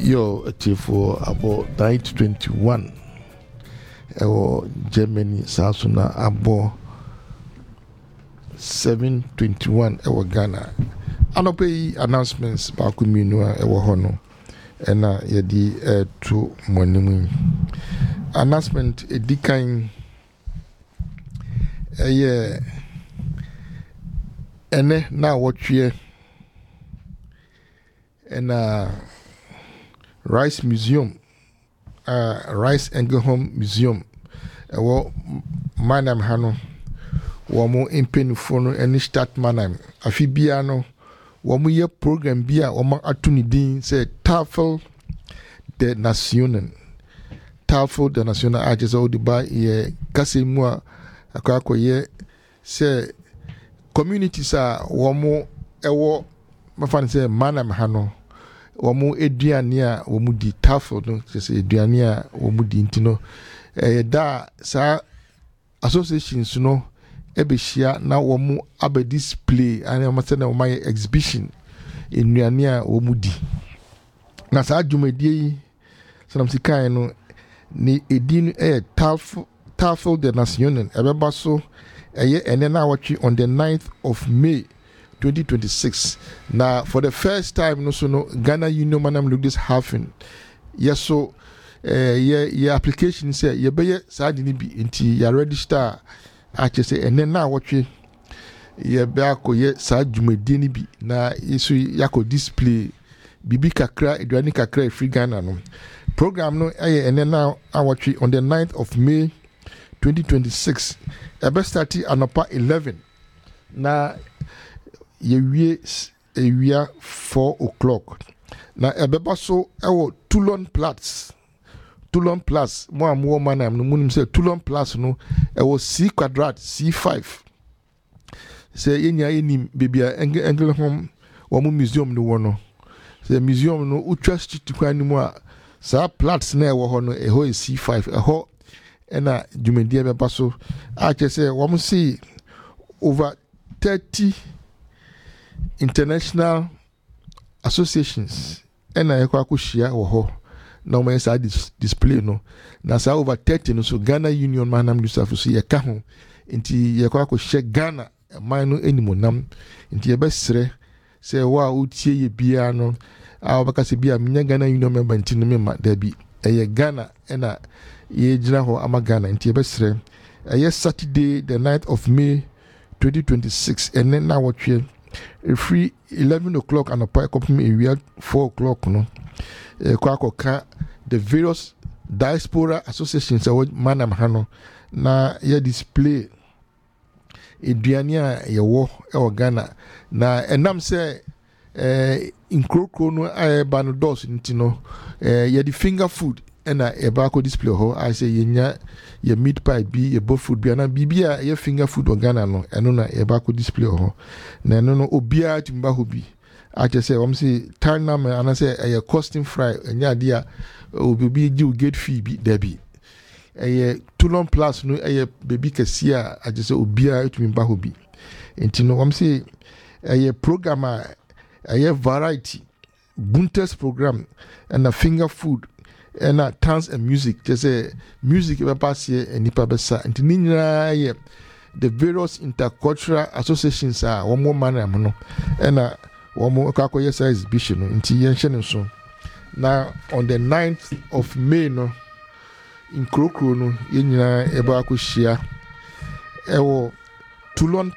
Yo, for about 9:21. Germany, Sasuna, about 7:21. Ghana. Anope announcements back with me no hono. And yedi to money. Announcement edikain ene na watchie and Rice Museum, Rice Engelhome Museum. Manam Hano, Wamo Impenufono, and start Manam. Afibiano, Wamu ye program Bia, Wama Atunidin, say Tafel de Nationen. Tafel de Nationen, I just hold the by ye, Casimua, Akako ye, say communities are Wamo, Ewo, my fan say Manam Hano. Wamu eduane a wamu di tafel no se eduane a wamu di ntino da sa associations no ebehia na wamu abe display and amase na my exhibition eduane a wamu di na sa dwumadie yi sanam sikan no ni edin tafel de nationen ebeba so ene na watchi on the 9th of May 2026. Now, for the first time, no, Ghana Union Manam look this halving. Yes, so your application say you be sadly be into your register. I just say, and then now watch you. You be ako ye sad jumedini bi na isu yako display bibi kakra eduani kakra free Ghana no program no and then now I watch it on the 9th of May 2026. I be starting anopa 11. Na ye 4 o'clock. Na ebeba so ewo Toulon Plus mo manam no munim say Toulon Plus no ewo C quadrat C5 say yenya enim bebia engel home wo museum no wono say museum no utwa street kwan ni mu a sa plats na ewo ho no eho C5 eho ena dwumadi ebeba so a che say wo see over 30 international associations ena ekwa shia wo ho na o mensa display no na sa over 30 no so Ghana Union Manam Yusuf so ye ka ho nti ye kwa share Ghana man no animonam nti ye besre say wa utie ye bia no a obaka se bia menya Ghana Union member nti no mema da bi eye Ghana ena ye gira ho ama Ghana nti ye besre eye Saturday the 9th of May 2026 and then now watch free 11 o'clock and a pike up me 4 o'clock no kwa the various diaspora associations manam hano na ye display eduane a ye wo e Ghana na enam se inkrokro no ba no dos ntino ye the finger food ena eba ko display ho I say yenya ye meat pie bi ye bo food bi na bibia ye finger food o Ghana no eno na eba ko display ho na eno no obia timba ho bi I just say say time na me ana say ye costing fry enya dia obi gi gate fee bi there bi Toulon Plus no baby kesi a I just say obia timba ho bi ntino say program a variety Buntes program and a finger food and dance and music. Just say music we pass here and nipa besa. And the various intercultural associations are one more man no and one more kakoye size exhibition no. Inti yenchen so. Now on the 9th of May no in Krokro no yenyina eba akohia ewo Toulon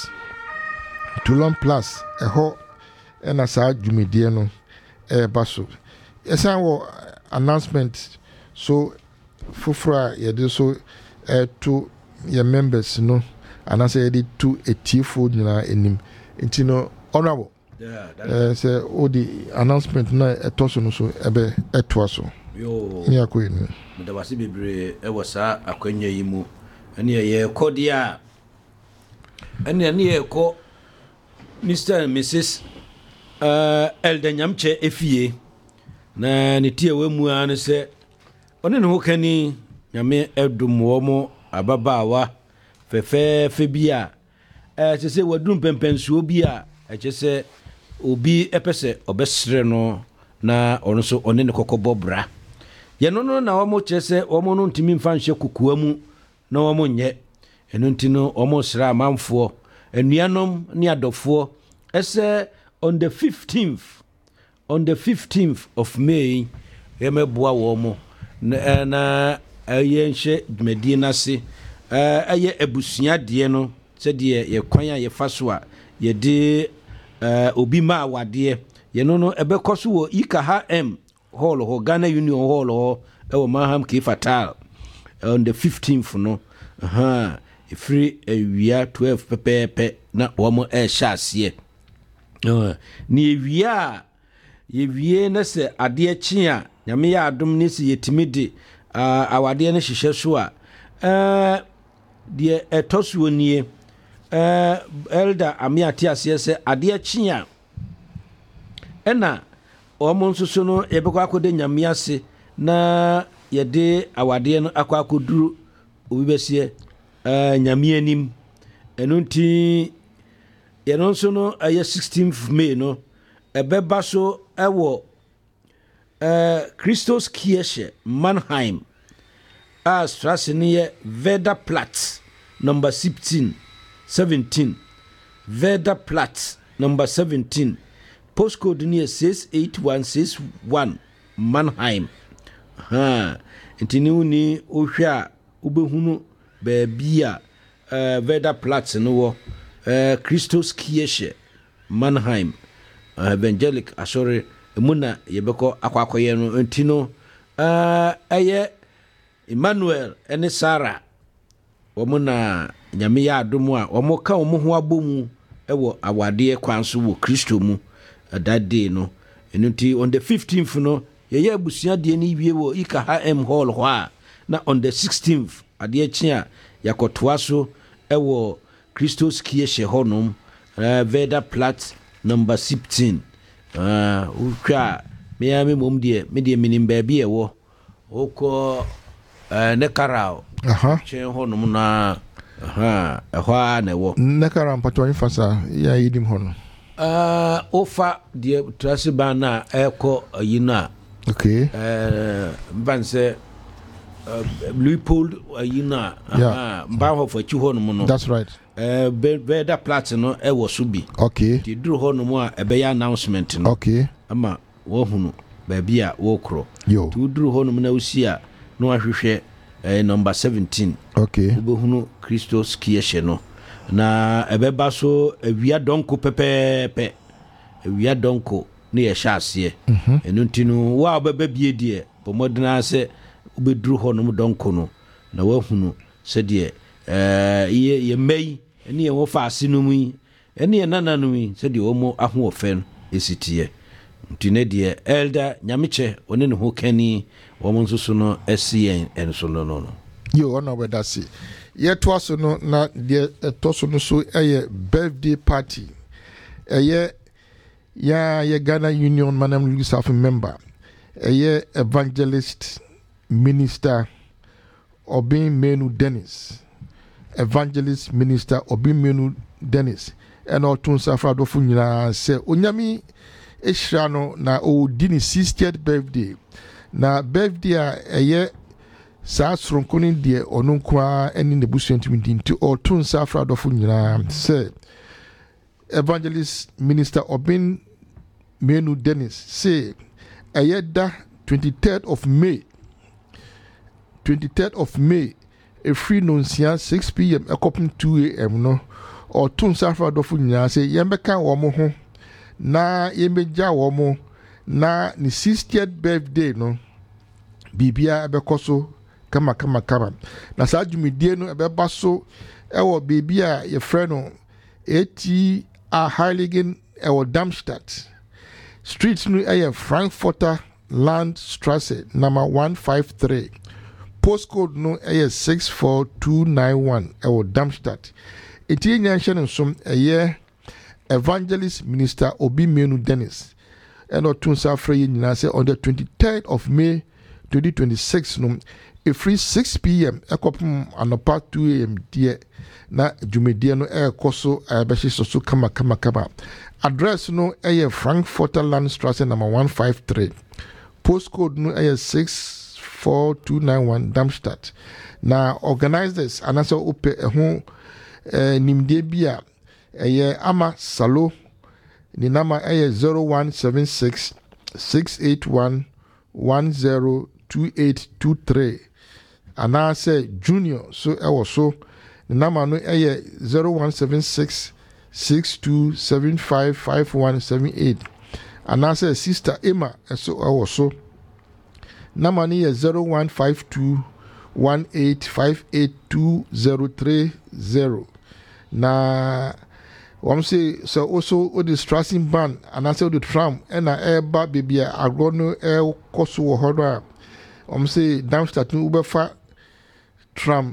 Plus eho ena sa dwumedie no baso. Esa wo announcement so fufra ye do so to your members no and I say they to a tifo nyina enim nti no honorable say all the announcement na etoso no so ebe etoaso yo ni akoyi da wase bebre e wasa akwanya yi mu ene ye kodia ene ye ko Mr and Mrs Elder Nyamche Efie na ne tie wemu an se one ne ho kani nyame edum wo mo ababaawa fefe bia se wadum pempensuo bia se obi epese obesre no na ɔno so ɔne ne kɔkɔbɔ bra yɛno no na wɔn kyerɛ sɛ wɔn no ntumi mfa nhyɛ kukua mu na wɔn nyɛ ɛno nti no wɔn sra amanfoɔ anuanom ne adɔfoɔ ɛsɛ on the 15th of May yɛmɛboa wɔn na ɛyɛ nhyɛ dwumadie n'ase ɛyɛ abusuadeɛ no sɛdeɛ yɛkwan a yɛfa so a yɛde obi ma awadeɛ yɛno no ɛbɛkɔ so wɔ Ikaha M hall hɔ Ghana Union hall hɔ ɛwɔ Maham K Fatal on the 15th no ɛfiri awia 12 pɛpɛɛpɛ na wɔn ɛrehyɛ aseɛ ne yɛwie na sɛ adeɛ kye a nyame yɛ adom ne sɛ yɛtumi de awadeɛ no hyehyɛ so a deɛ ɛtɔ so nie elder amiate aseɛ sɛ adeɛ kye a ɛna wɔn nso so no yɛbɛkɔ akɔde nyame ase na yɛde awadeɛ no akɔ akɔduru obi bɛseɛ nyame anim ɛno nti yɛno nso no ɛyɛ 16th May no ɛbɛba so ɛwɔ Christos Kirche Mannheim a Strasse no yɛ Werderplatz number 17 Werderplatz number 17 postcode no yɛ 68161 Mannheim nti ne woni wohwɛ a wobɛhunu baabi a Werderplatz no wɔ Christos Kirche Mannheim evangelic asɔre emu na yɛbɛkɔ akɔyɛ no nti no ɛyɛ Emmanuel ɛne Sarah wɔn na nyame yɛ adom a wɔn ka wɔn ho abɔ mu ɛwɔ awadeɛ kwan so wɔ Kristo mu that day no ɛno nti on the 15th no yɛyɛ abusuadeɛ no wie wɔ Ikaha M hall hɔ a na on the 16th adeɛ kye a yɛakɔtoa so ɛwɔ Christos Kirche hɔnom Werderplatz number 17 wotwa mea me mom deɛ medeɛ menim baabi ɛwɔ wokɔ ne karao kyɛn hɔnom na ɛhɔ a na ɛwɔ ne karao mpatɔ mfa sa yɛ yɛdim hɔ no wofa deɛ trase ban no a ɛkɔ ayi no a mban sɛ Leopold ayi no a mban hɔ fa akyi hɔnom no that's right Werderplatz no ɛwɔ so bi nti duru hɔnom a ɛbɛyɛ announcement no ama wɔhunu baabi a wɔkorɔ nti woduru hɔnom na wosi a na wahwehwɛ number 17 wobɛhunu Christos Kirche no na ɛbɛba so awia dɔnko pɛpɛɛpɛ awia dɔnko ne yɛhyɛ aseɛ ɛno nti no wo a wobɛba bie deɛ bɔ mmɔdena sɛ wobɛduru hɔnom dɔnko no na woahunu sɛdeɛ yɛmma yi ɛne yɛwɔ faase no mu yi ɛne yɛ nananom yi sɛdeɛ wɔn ahoɔfɛ no ɛsiteɛ nti ne deɛ elder nyamekyɛ ɔne ne ho kani wɔn nso so no ɛsi yɛn ɛnso no ɔna wɔda se yɛtoa so no na deɛ ɛtɔ so no so ɛyɛ birthday party ɛyɛ yɛ Ghana Union Manam League South member ɛyɛ evangelist minister Obin Menu Dennis evangelist minister Obin Menu Dennis ɛna ɔto nsa fra adɔfo nyinaa sɛ onyame ehyira no na ɔdi ne 60th birthday na birthday a ɛyɛ saa soronko no deɛ ɔno nkoa ɛne n'abusua ntumi di nti ɔto nsa fra adɔfo nyinaa sɛ evangelist minister Obin Menu Dennis say ɛyɛ da 23rd of May ɛfiri no nsia 6 p.m. ɛkɔpem 2 a.m. no ɔto nsa fra adɔfo nyinaa sɛ yɛmbɛka wɔn ho na yɛmbɛgya wɔn na ne 60th birthday no bibia ɛbɛkɔ so kama na saa dwumidie no ɛbɛba so ɛwɔ baabi a yɛfrɛ no ATR Heiligen ɛwɔ Darmstadt street no ɛyɛ Frankfurter Landstrasse number 153 postcode no ɛyɛ 64291 ɛwɔ Darmstadt eti nya nhyɛ no nsom ɛyɛ evangelist minister Obin Menu Dennis ɛna ɔto nsa afrɛ yɛ nyinaa sɛ on the 23rd of May 2026 no free 6 p.m. ekopum anopa 2 a.m. die na dwumadie no ekoso abehye so kama address no Frankfurter Landstraße number 153 postcode no 64291 Darmstadt na organizers anasa ope ho nimdie bia ama salo ni nama 0176 681 102823 anase junior so ewo so ni nama no 0176 62755178 anase sister Emma so ewo so nama ni 0152 1858230 na say so also the stressing ban and I say the tram and eba baby agrono koso wo hodo say Darmstadt no ubefa tram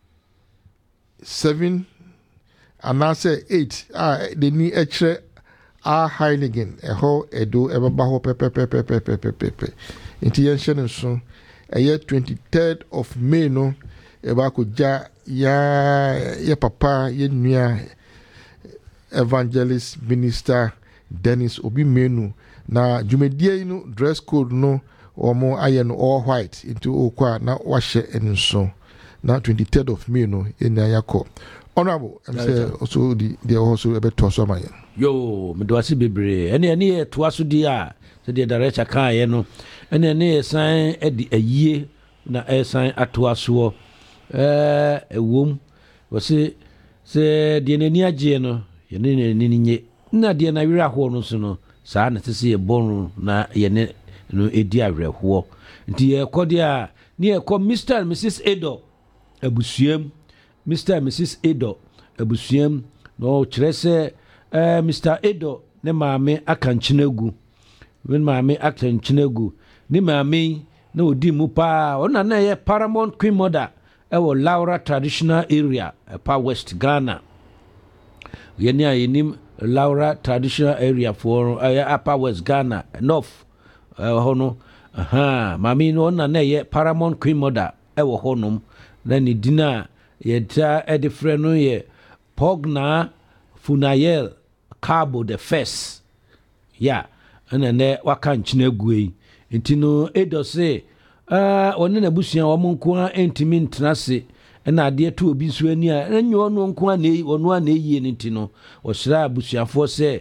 7 and I say 8 they need extra Heiligen ho edo ebaba ho pepe intention so 23rd of May no eba ko ja ya papa ye nua evangelist minister Dennis Obi Menu na dwumadie no dress code no omo aye no all white into okwa na wahye enso na 23rd of May no enya yakọ honorable say also the also ebeto so maye yo medwase bebre ene toaso di a se the director kan ye no ene san edi ayie na san atoaso ewom wose se de nani agye no yene ninye na de na wira ho no so no saa na tese ye bon na yene no edi awreho nti ye kode a ne ye ko Mr and Mrs Edo abusuam Mr and Mrs Edo abusuam no kirese Mr Edo ne maame akanchinegu wen maame akanchinegu ne maame na odi mu pa ona na ye Paramount Queen Mother ewo Laura Traditional Area pa West Ghana yenia yenim Laura Traditional Area for Upper West Ghana North hono mami no na ye Paramount Queen Mother ewo honom na ni dina ye ta edifre no ye Pogna Funayel Cabo the First ya ana ne waka nchinegu yi ntino Edo say one na busua wo nko entimi ntrase na ade to obi so ani a enyo ono nko na ono a na eyi nti no o hira abusuafo se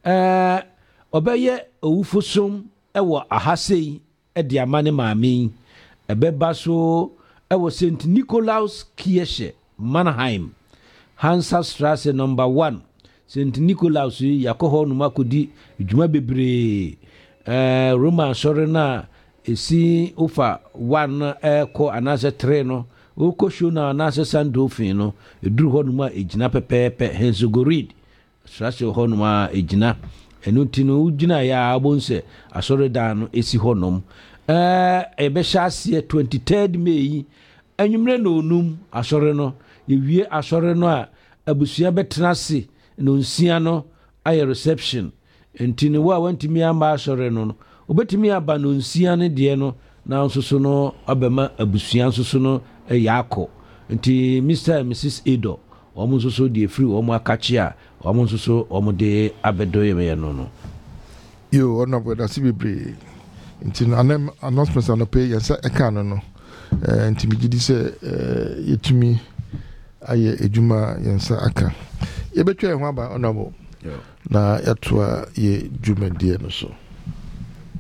obeye owufosom ewo ahasei de amane maame ebeba so ewo St Nicolaus Kirche Mannheim Hansa Straße number 1 St Nicolaus yakoho no makodi djuma bebre Roman sore na esi ofa 1 ko anase 3 no oko show na anase sandofin no eduru ho no ma ejina pepepe Henzogorid Straße ho no ma ejina enu tinu ujina ya abonse asore da no esi ho nom ebe hyasie 23rd May anwumre no onum asore no ewie asore no a abusua betenase no nsia no aye reception entini wa wantimi amba asore no obetimi aba no nsia ne de no na nsoso no abema abusua nsoso no yakọ nti Mr and Mrs Edo omo nsoso de free omo akachi a omo nsoso omo de abedo ye no yo honorable da sibebre nti announcements no pay yensa eka no nti mi gidi se yetumi aye ejuma yensa aka yebetwa ho aba honorable na yatoa ye dwumadie no so